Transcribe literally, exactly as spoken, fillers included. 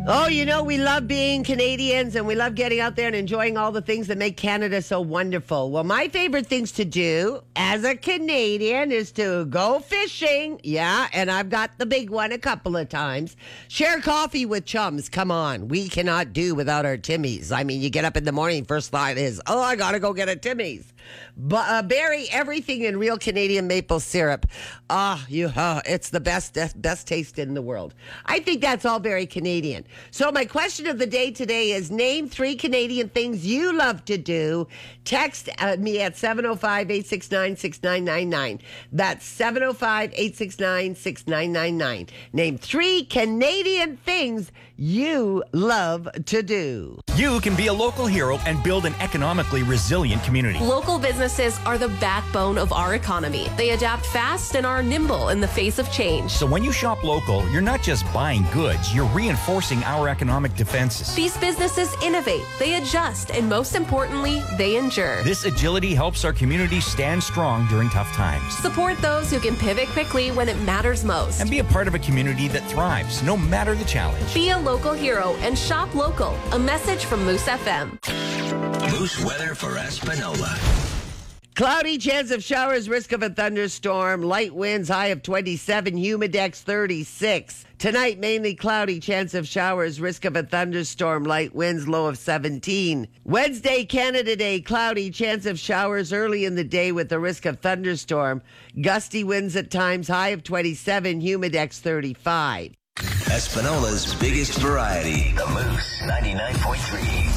Oh, you know, we love being Canadians and we love getting out there and enjoying all the things that make Canada so wonderful. Well, my favorite things to do as a Canadian is to go fishing. Yeah, and I've got the big one a couple of times. Share coffee with chums. Come on. We cannot do without our Timmies. I mean, you get up in the morning, first thought is, oh, I got to go get a Timmies. But uh, bury everything in real Canadian maple syrup. Ah, oh, you, oh, it's the best, best taste in the world. I think that's all very Canadian. So my question of the day today is, name three Canadian things you love to do. Text uh, me at seven oh five, eight six nine, six nine nine nine. That's seven oh five, eight six nine, six nine nine nine. Name three Canadian things you love to do. You can be a local hero and build an economically resilient community. Local businesses are the backbone of our economy. They adapt fast and are nimble in the face of change. So when you shop local, you're not just buying goods, you're reinforcing our economic defenses. These businesses innovate, they adjust, and most importantly, they endure. This agility helps our community stand strong during tough times. Support those who can pivot quickly when it matters most. And be a part of a community that thrives, no matter the challenge. Be a local hero and shop local. A message from Moose F M. Moose weather for Espanola. Cloudy, chance of showers, risk of a thunderstorm, light winds, high of twenty-seven, humidex thirty-six. Tonight, mainly cloudy, chance of showers, risk of a thunderstorm, light winds, low of seventeen. Wednesday, Canada Day, cloudy, chance of showers early in the day with a risk of thunderstorm, gusty winds at times, high of twenty-seven, humidex thirty-five. Espanola's biggest variety. The Moose ninety-nine point three.